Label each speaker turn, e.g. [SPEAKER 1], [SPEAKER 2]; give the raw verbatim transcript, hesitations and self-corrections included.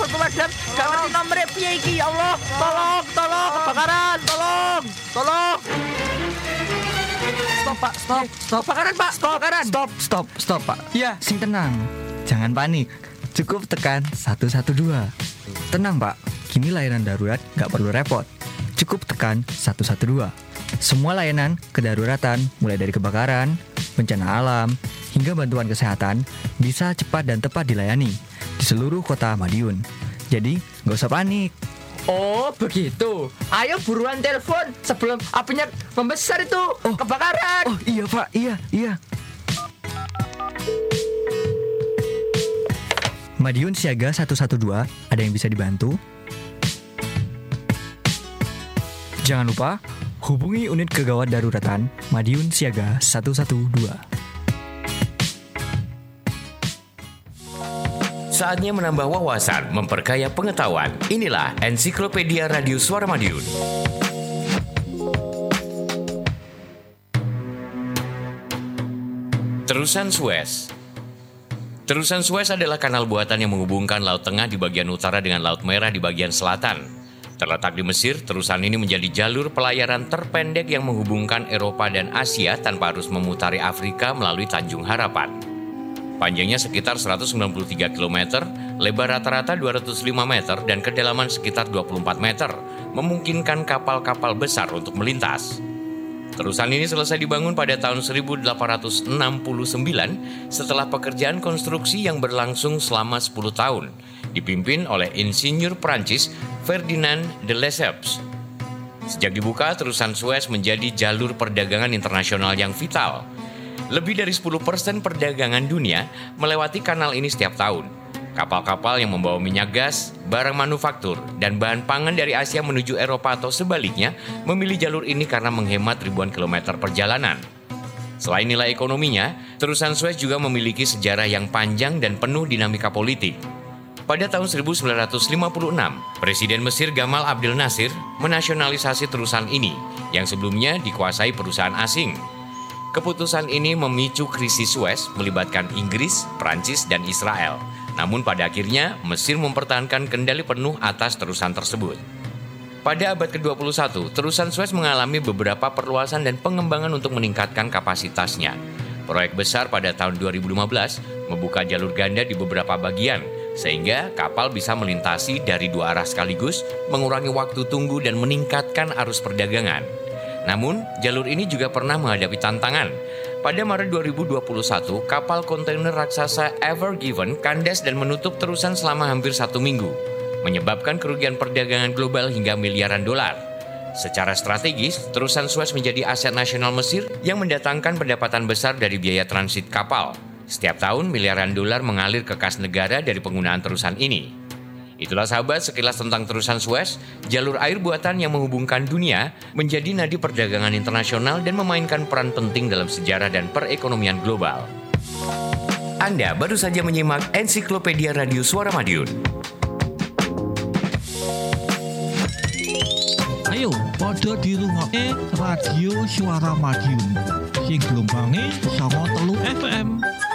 [SPEAKER 1] telepon pemadam, gak ngerti nomornya piye iki, ya Allah. Tolong, tolong, kebakaran, tolong, tolong. Stop, Pak, stop, stop. Kebakaran, Pak, kebakaran.
[SPEAKER 2] Stop, stop, stop, Pak.
[SPEAKER 1] Iya.
[SPEAKER 2] Sing tenang, jangan panik. Cukup tekan satu satu dua. Tenang, Pak, kini layanan darurat gak perlu repot. Cukup tekan satu satu dua. Semua layanan kedaruratan, mulai dari kebakaran, bencana alam, hingga bantuan kesehatan, bisa cepat dan tepat dilayani di seluruh kota Madiun. Jadi, gak usah panik.
[SPEAKER 1] Oh, begitu. Ayo buruan telepon sebelum apinya membesar itu.
[SPEAKER 2] Oh.
[SPEAKER 1] Kebakaran.
[SPEAKER 2] Oh iya, Pak, iya, iya. Madiun Siaga satu satu dua, ada yang bisa dibantu? Jangan lupa, hubungi unit kegawat daruratan Madiun Siaga satu satu dua.
[SPEAKER 3] Saatnya menambah wawasan, memperkaya pengetahuan. Inilah Ensiklopedia Radio Suara Madiun. Terusan Suez. Terusan Suez adalah kanal buatan yang menghubungkan Laut Tengah di bagian utara dengan Laut Merah di bagian selatan. Terletak di Mesir, terusan ini menjadi jalur pelayaran terpendek yang menghubungkan Eropa dan Asia tanpa harus memutari Afrika melalui Tanjung Harapan. Panjangnya sekitar seratus sembilan puluh tiga kilometer, lebar rata-rata dua ratus lima meter, dan kedalaman sekitar dua puluh empat meter, memungkinkan kapal-kapal besar untuk melintas. Terusan ini selesai dibangun pada tahun seribu delapan ratus enam puluh sembilan setelah pekerjaan konstruksi yang berlangsung selama sepuluh tahun, dipimpin oleh insinyur Prancis Ferdinand de Lesseps. Sejak dibuka, terusan Suez menjadi jalur perdagangan internasional yang vital. Lebih dari sepuluh persen perdagangan dunia melewati kanal ini setiap tahun. Kapal-kapal yang membawa minyak gas, barang manufaktur, dan bahan pangan dari Asia menuju Eropa atau sebaliknya memilih jalur ini karena menghemat ribuan kilometer perjalanan. Selain nilai ekonominya, terusan Suez juga memiliki sejarah yang panjang dan penuh dinamika politik. Pada tahun seribu sembilan ratus lima puluh enam, Presiden Mesir Gamal Abdel Nasir menasionalisasi terusan ini yang sebelumnya dikuasai perusahaan asing. Keputusan ini memicu krisis Suez melibatkan Inggris, Prancis, dan Israel. Namun pada akhirnya, Mesir mempertahankan kendali penuh atas terusan tersebut. Pada abad ke dua puluh satu, terusan Suez mengalami beberapa perluasan dan pengembangan untuk meningkatkan kapasitasnya. Proyek besar pada tahun dua ribu lima belas membuka jalur ganda di beberapa bagian, sehingga kapal bisa melintasi dari dua arah sekaligus, mengurangi waktu tunggu dan meningkatkan arus perdagangan. Namun, jalur ini juga pernah menghadapi tantangan. Pada Maret dua ribu dua puluh satu, kapal kontainer raksasa Ever Given kandas dan menutup terusan selama hampir satu minggu, menyebabkan kerugian perdagangan global hingga miliaran dolar. Secara strategis, terusan Suez menjadi aset nasional Mesir yang mendatangkan pendapatan besar dari biaya transit kapal. Setiap tahun, miliaran dolar mengalir ke kas negara dari penggunaan terusan ini. Itulah sahabat sekilas tentang terusan Suez, jalur air buatan yang menghubungkan dunia, menjadi nadi perdagangan internasional dan memainkan peran penting dalam sejarah dan perekonomian global. Anda baru saja menyimak Ensiklopedia Radio Suara Madiun.
[SPEAKER 4] Ayo, podo dirungokke Radio Suara Madiun. Sing gelombange sanga telu F M.